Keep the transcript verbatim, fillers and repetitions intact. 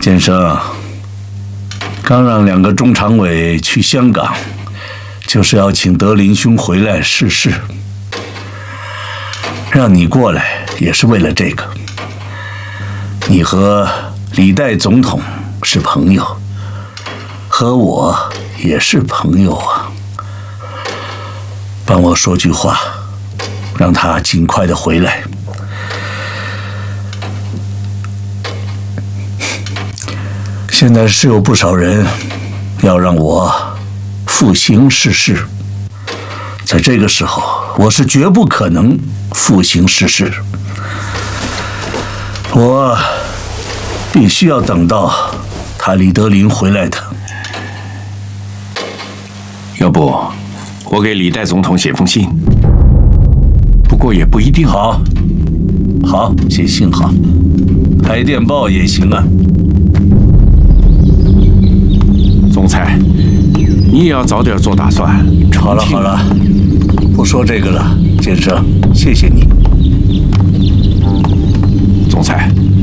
建生，刚让两个中常委去香港，就是要请德林兄回来试试。让你过来也是为了这个。你和李代总统是朋友，和我也是朋友啊。帮我说句话，让他尽快的回来。现在是有不少人要让我复行世事，在这个时候，我是绝不可能复行世事。我必须要等到他李德林回来的。 要不，我给李代总统写封信。不过也不一定。 好，好，写信好，拍电报也行啊。 总裁，你也要早点做打算。 好了好了，不说这个了，建生，谢谢你。 总裁，